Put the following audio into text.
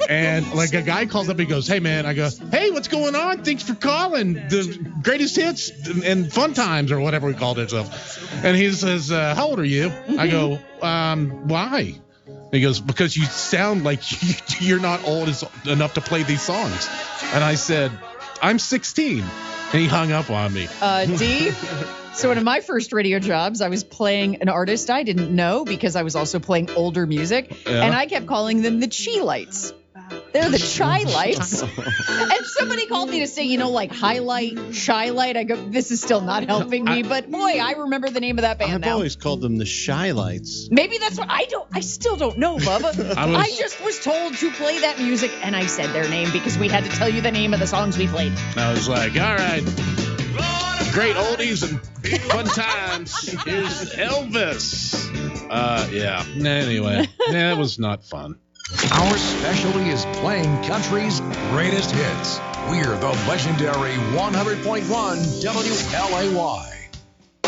And like a guy calls up and goes, hey, man. I go, hey, what's going on? Thanks for calling. The greatest hits and fun times or whatever we called ourselves. And he says, how old are you? I go, why? He goes, because you sound like you're not old enough to play these songs. And I said, I'm 16. And he hung up on me. D? So one of my first radio jobs, I was playing an artist I didn't know because I was also playing older music. Yeah. And I kept calling them the Chi Lights. They're the Chai Lights. And somebody called me to say, like highlight, Shy Light. I go, this is still not helping me. But boy, I remember the name of that band now. I've always called them the Shy Lights. Maybe that's what I still don't know, Bubba. I just was told to play that music, and I said their name because we had to tell you the name of the songs we played. I was like, all right. Great oldies and fun times. Here's Elvis. Yeah. Anyway, that was not fun. Our specialty is playing country's greatest hits. We're the legendary 100.1 WLAY.